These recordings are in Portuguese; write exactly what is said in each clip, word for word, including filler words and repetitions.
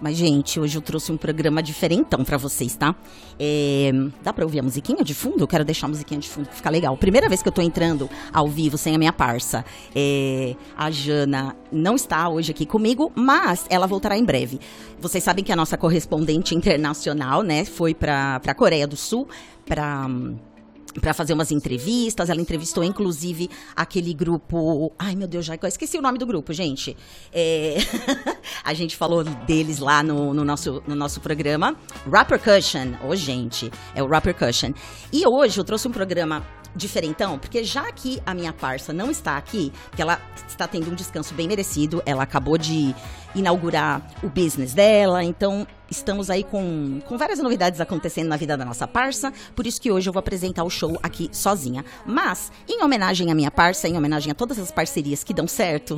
Mas, gente, hoje eu trouxe um programa diferentão pra vocês, tá? É, dá pra ouvir a musiquinha de fundo? Eu quero deixar a musiquinha de fundo, que fica legal. Primeira vez que eu tô entrando ao vivo sem a minha parça. É, a Jana não está hoje aqui comigo, mas ela voltará em breve. Vocês sabem que a nossa correspondente internacional, né, foi pra, pra Coreia do Sul, pra... para fazer umas entrevistas. Ela entrevistou, inclusive, aquele grupo... Ai, meu Deus, já esqueci o nome do grupo, gente. É... a gente falou deles lá no, no, nosso, no nosso programa. Rappercussion. Ô, oh, gente, é o Rappercussion. E hoje eu trouxe um programa diferentão, porque já que a minha parça não está aqui, que ela está tendo um descanso bem merecido, ela acabou de inaugurar o business dela, então estamos aí com, com várias novidades acontecendo na vida da nossa parça, por isso que hoje eu vou apresentar o show aqui sozinha. Mas, em homenagem à minha parça, em homenagem a todas as parcerias que dão certo,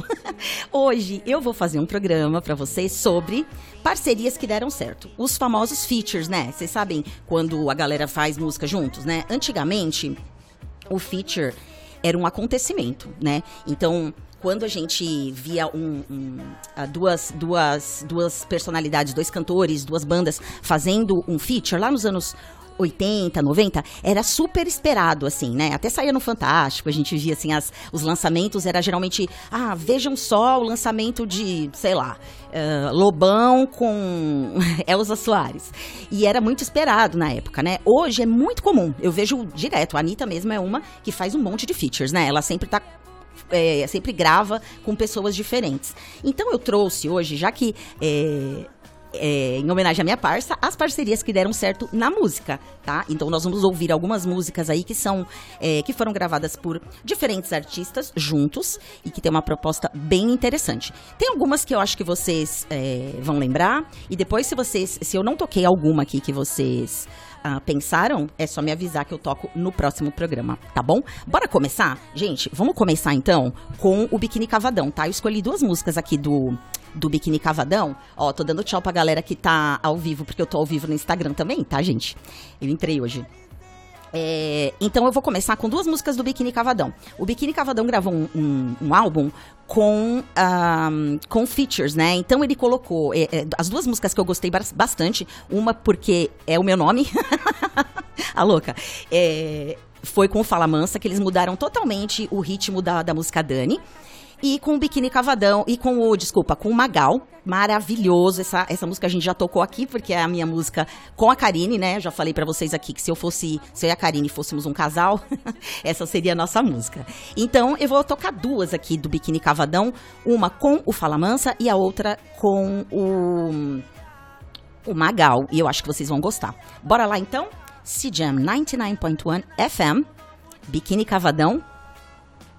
hoje eu vou fazer um programa pra vocês sobre parcerias que deram certo. Os famosos features, né? Vocês sabem quando a galera faz música juntos, né? Antigamente, o feature era um acontecimento, né? Então, quando a gente via um, um, duas, duas, duas personalidades, dois cantores, duas bandas fazendo um feature lá nos anos oitenta, noventa, era super esperado, assim, né? Até saía no Fantástico, a gente via, assim, as, os lançamentos, era geralmente, ah, vejam só o lançamento de, sei lá, uh, Lobão com Elza Soares. E era muito esperado na época, né? Hoje é muito comum, eu vejo direto, a Anitta mesmo é uma que faz um monte de features, né? Ela sempre tá É, sempre grava com pessoas diferentes. Então eu trouxe hoje, já que é, é, em homenagem à minha parça, as parcerias que deram certo na música, tá? Então nós vamos ouvir algumas músicas aí que são é, que foram gravadas por diferentes artistas juntos e que tem uma proposta bem interessante. Tem algumas que eu acho que vocês é, vão lembrar, e depois se vocês, se eu não toquei alguma aqui que vocês Uh, pensaram, é só me avisar que eu toco no próximo programa, tá bom? Bora começar? Gente, vamos começar então com o Biquíni Cavadão, tá? Eu escolhi duas músicas aqui do, do Biquíni Cavadão. Ó, tô dando tchau pra galera que tá ao vivo, porque eu tô ao vivo no Instagram também, tá, gente? Eu entrei hoje. É, então eu vou começar com duas músicas do Biquíni Cavadão. O Biquíni Cavadão gravou um, um, um álbum com, um, com features, né? Então ele colocou é, é, as duas músicas que eu gostei bastante. Uma porque é o meu nome, a louca, é, foi com o Fala Mansa, que eles mudaram totalmente o ritmo da, da música Dani. E com o Biquíni Cavadão, e com o, desculpa, com o Magal, maravilhoso, essa, essa música a gente já tocou aqui, porque é a minha música com a Karine, né, já falei pra vocês aqui que se eu fosse, se eu e a Karine fôssemos um casal, essa seria a nossa música. Então, eu vou tocar duas aqui do Biquíni Cavadão, uma com o Fala Mansa e a outra com o, o Magal, e eu acho que vocês vão gostar. Bora lá então? C J A M noventa e nove ponto um F M, Biquíni Cavadão,